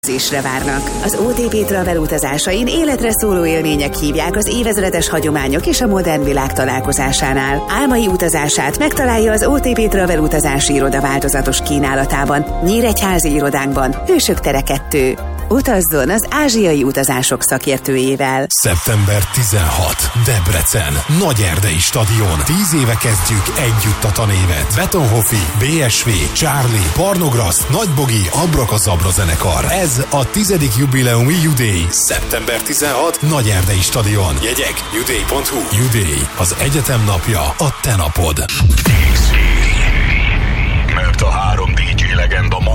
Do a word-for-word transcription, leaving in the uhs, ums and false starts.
Zésre várnak. Az o té pé Travel utazásain életre szóló élmények hívják az évezredes hagyományok és a modern világ találkozásánál. Álmai utazását megtalálja az o té pé Travel utazási iroda változatos kínálatában, Nyíregyházi irodánkban, Hősök tere kettő. Utazzon az ázsiai utazások szakértőjével. szeptember tizenhatodika. Debrecen. Nagyerdei stadion. Tíz éve kezdjük együtt a tanévet. Betonhofi, bé es vé, Charlie, Barnograszt, Nagybogi, Abrakazabra zenekar. Ez a tizedik jubileumi Judéi. szeptember tizenhatodika. Nagyerdei stadion. Jegyek judei pont hu. Judéi. Az egyetem napja a te napod. Mert a három dé dzsé legenda